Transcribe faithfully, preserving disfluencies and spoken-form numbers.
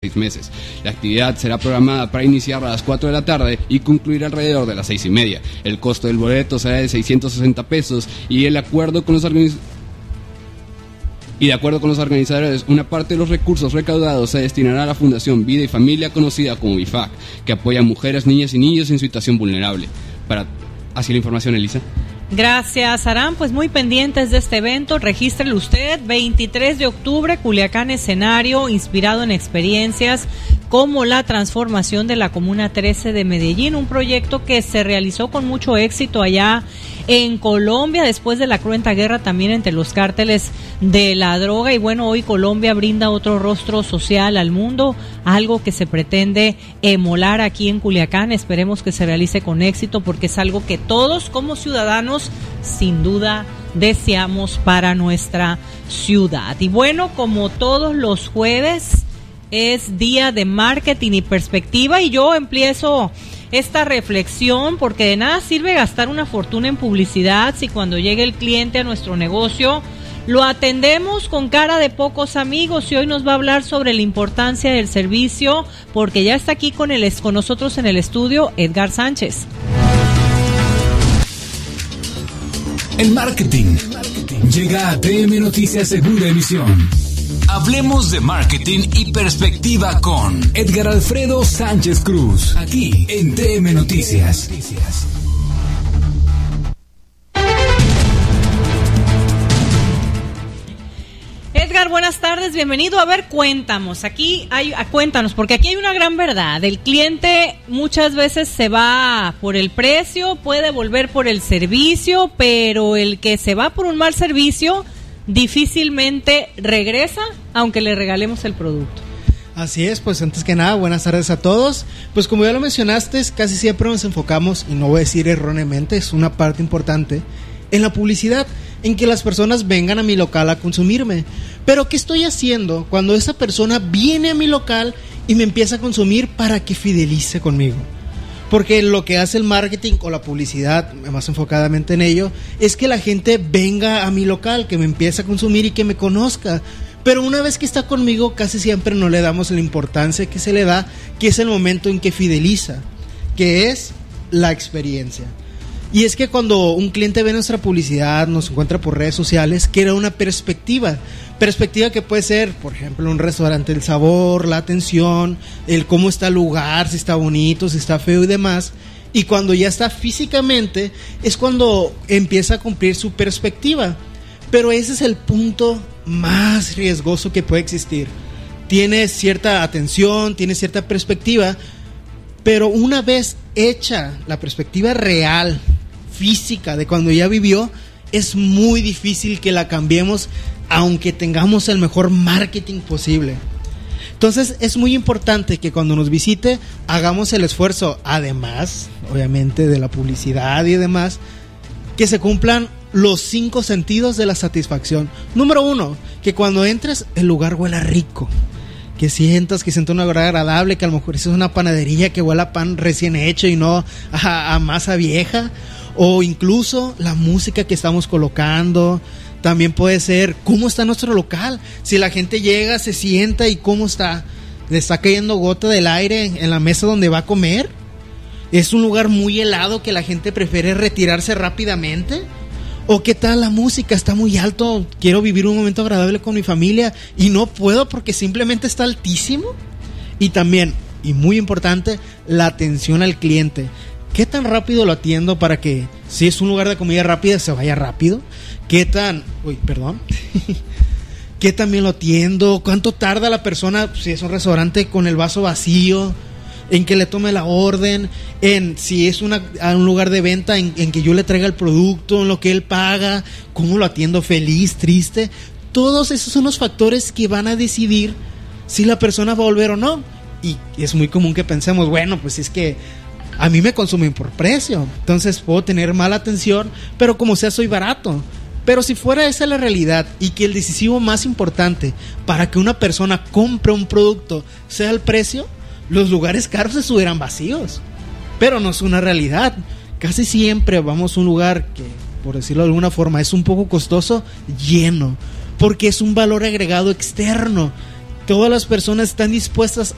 seis meses. La actividad será programada para iniciar a las cuatro de la tarde y concluir alrededor de las seis y media. El costo del boleto será de seiscientos sesenta pesos y el acuerdo con los organizadores Y de acuerdo con los organizadores, una parte de los recursos recaudados se destinará a la Fundación Vida y Familia, conocida como B I F A C, que apoya a mujeres, niñas y niños en situación vulnerable. Para así la información, Elisa. Gracias, Aram. Pues muy pendientes de este evento, regístrelo usted, veintitrés de octubre, Culiacán escenario, inspirado en experiencias como la transformación de la Comuna trece de Medellín, un proyecto que se realizó con mucho éxito allá en Colombia, después de la cruenta guerra también entre los cárteles de la droga. Y bueno, hoy Colombia brinda otro rostro social al mundo, algo que se pretende emular aquí en Culiacán. Esperemos que se realice con éxito, porque es algo que todos como ciudadanos sin duda deseamos para nuestra ciudad. Y bueno, como todos los jueves es día de marketing y perspectiva, y yo empiezo esta reflexión porque de nada sirve gastar una fortuna en publicidad si cuando llegue el cliente a nuestro negocio lo atendemos con cara de pocos amigos. Y hoy nos va a hablar sobre la importancia del servicio, porque ya está aquí con, el, con nosotros en el estudio Edgar Sánchez. El marketing llega a T M Noticias Segunda Emisión. Hablemos de marketing y perspectiva con Edgar Alfredo Sánchez Cruz, aquí en T M Noticias. Edgar, buenas tardes, bienvenido. A ver, cuéntanos, aquí hay, cuéntanos, porque aquí hay una gran verdad. El cliente muchas veces se va por el precio, puede volver por el servicio, pero el que se va por un mal servicio difícilmente regresa, aunque le regalemos el producto. Así es, pues antes que nada, buenas tardes a todos. Pues como ya lo mencionaste, casi siempre nos enfocamos, y no voy a decir erróneamente, es una parte importante, en la publicidad, en que las personas vengan a mi local a consumirme. Pero ¿qué estoy haciendo cuando esa persona viene a mi local y me empieza a consumir para que fidelice conmigo? Porque lo que hace el marketing o la publicidad, más enfocadamente en ello, es que la gente venga a mi local, que me empiece a consumir y que me conozca. Pero una vez que está conmigo, casi siempre no le damos la importancia que se le da, que es el momento en que fideliza, que es la experiencia. Y es que cuando un cliente ve nuestra publicidad, nos encuentra por redes sociales, crea una perspectiva. Perspectiva que puede ser, por ejemplo, un restaurante, el sabor, la atención, el cómo está el lugar, si está bonito, si está feo y demás. Y cuando ya está físicamente, es cuando empieza a cumplir su perspectiva. Pero ese es el punto más riesgoso que puede existir. Tiene cierta atención, tiene cierta perspectiva, pero una vez hecha la perspectiva real, física, de cuando ya vivió, es muy difícil que la cambiemos, aunque tengamos el mejor marketing posible. Entonces es muy importante que cuando nos visite hagamos el esfuerzo, además, obviamente, de la publicidad y demás, que se cumplan los cinco sentidos de la satisfacción. Número uno, que cuando entres el lugar huela rico, que sientas que sienta un olor agradable, que a lo mejor es una panadería que huela a pan recién hecho y no a, a masa vieja, o incluso la música que estamos colocando. También puede ser cómo está nuestro local, si la gente llega, se sienta y cómo está, le está cayendo gota del aire en la mesa donde va a comer, es un lugar muy helado que la gente prefiere retirarse rápidamente, o qué tal la música, está muy alto, quiero vivir un momento agradable con mi familia y no puedo porque simplemente está altísimo. Y también, y muy importante, la atención al cliente. ¿Qué tan rápido lo atiendo para que, si es un lugar de comida rápida, se vaya rápido? ¿Qué tan, uy, perdón, qué tan bien lo atiendo? ¿Cuánto tarda la persona, si es un restaurante, con el vaso vacío, en que le tome la orden, en si es una, a un lugar de venta, en, en que yo le traiga el producto, en lo que él paga, cómo lo atiendo, feliz, triste? Todos esos son los factores que van a decidir si la persona va a volver o no. Y es muy común que pensemos, bueno, pues es que a mí me consumen por precio, entonces puedo tener mala atención, pero como sea soy barato. Pero si fuera esa la realidad, y que el decisivo más importante para que una persona compre un producto sea el precio, los lugares caros estuvieran vacíos. Pero no es una realidad. Casi siempre vamos a un lugar que, por decirlo de alguna forma, es un poco costoso, lleno, porque es un valor agregado externo. Todas las personas están dispuestas